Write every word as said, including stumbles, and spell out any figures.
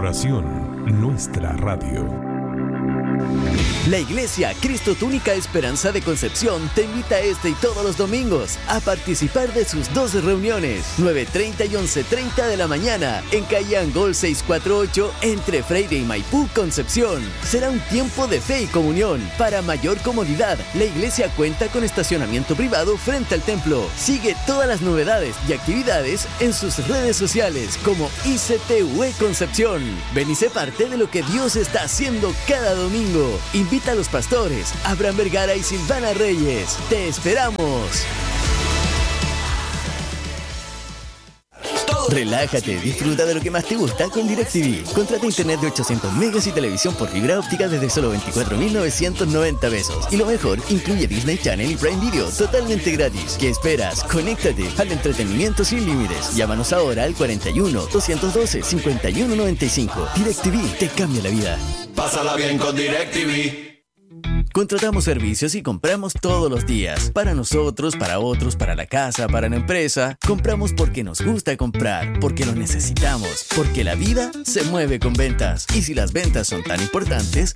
Corporación Nuestra Radio. La Iglesia Cristo Tu Única Esperanza de Concepción te invita este y todos los domingos a participar de sus doce reuniones, nueve treinta y once treinta de la mañana, en calle Angol seiscientos cuarenta y ocho, entre Freire y Maipú, Concepción. Será un tiempo de fe y comunión. Para mayor comodidad, la iglesia cuenta con estacionamiento privado frente al templo. Sigue todas las novedades y actividades en sus redes sociales como I C T U E Concepción. Ven y sé parte de lo que Dios está haciendo cada domingo. Invita a los pastores, Abraham Vergara y Silvana Reyes. ¡Te esperamos! Relájate, disfruta de lo que más te gusta con DirecTV. Contrata internet de ochocientos megas y televisión por fibra óptica desde solo veinticuatro mil novecientos noventa pesos. Y lo mejor, incluye Disney Channel y Prime Video totalmente gratis. ¿Qué esperas? Conéctate al entretenimiento sin límites. Llámanos ahora al cuarenta y uno, doscientos doce, cincuenta y uno noventa y cinco. DirecTV te cambia la vida. Pásala bien con DirecTV. Contratamos servicios y compramos todos los días. Para nosotros, para otros, para la casa, para la empresa. Compramos porque nos gusta comprar, porque lo necesitamos, porque la vida se mueve con ventas. Y si las ventas son tan importantes,